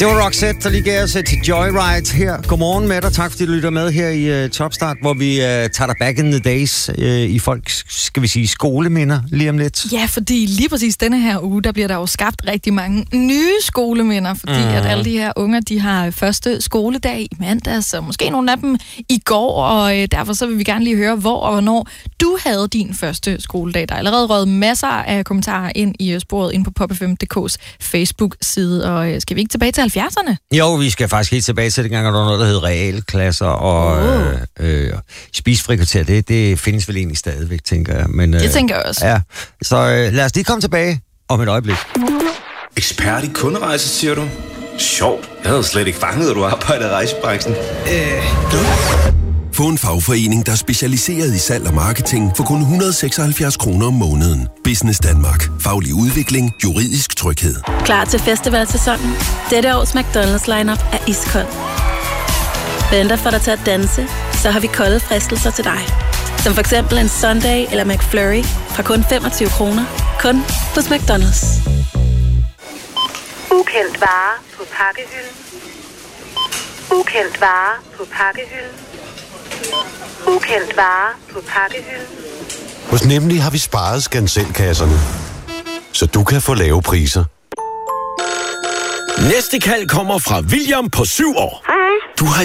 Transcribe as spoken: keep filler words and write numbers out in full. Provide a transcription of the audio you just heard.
Det var Roxette, der lige gav os til Joyride her. Godmorgen med dig. Tak fordi du lytter med her i uh, Topstart, hvor vi uh, tager dig back in the days uh, i folks, skal vi sige, skoleminder lige om lidt. Ja, fordi lige præcis denne her uge, der bliver der jo skabt rigtig mange nye skoleminder, fordi mm. at alle de her unger, de har første skoledag i mandags, og måske nogle af dem i går, og uh, derfor så vil vi gerne lige høre, hvor og hvornår du havde din første skoledag. Der er allerede røget masser af kommentarer ind i sporet ind på pop f m punktum d k's Facebook-side, og uh, skal vi ikke tilbage til halvfjerdserne? Jo, vi skal faktisk helt tilbage til det gang, der var noget, der hed realklasser, og oh. øh, øh, spisefrikvarter, det, det findes vel egentlig stadigvæk, tænker jeg. Men, øh, det tænker jeg også. Ja, så øh, lad os lige komme tilbage om et øjeblik. Ekspert i kunderejser, siger du? Sjovt. Jeg havde slet ikke fanget, at du arbejder i rejsebranchen. Øh, du? Få en fagforening, der er specialiseret i salg og marketing for kun et hundrede og seksoghalvfjerds kroner om måneden. Business Danmark. Faglig udvikling. Juridisk tryghed. Klar til festivalsæsonen? Dette års McDonald's lineup er iskold. Venter for dig til at danse, så har vi kolde fristelser til dig. Som for eksempel en Sunday eller McFlurry fra kun femogtyve kroner. Kun hos McDonald's. Ukendt vare på pakkehylden. Ukendt vare på pakkehylden. Ukendt vare på pakkehylden. Hos Nemlig har vi sparet skanselkasserne, så du kan få lave priser. Næste kald kommer fra William på syv år.